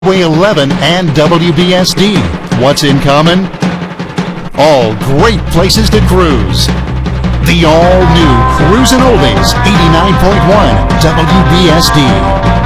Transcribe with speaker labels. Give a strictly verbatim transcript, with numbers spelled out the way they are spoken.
Speaker 1: Highway eleven and W B S D. What's in common? All great places to cruise. The all-new Cruisin' Oldies eighty-nine point one W B S D.